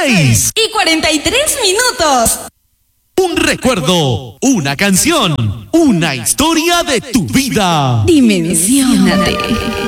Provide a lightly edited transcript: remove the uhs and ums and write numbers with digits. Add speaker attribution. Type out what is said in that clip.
Speaker 1: 6:43.
Speaker 2: Un recuerdo, una canción, una historia de tu vida.
Speaker 1: Dimensiónate.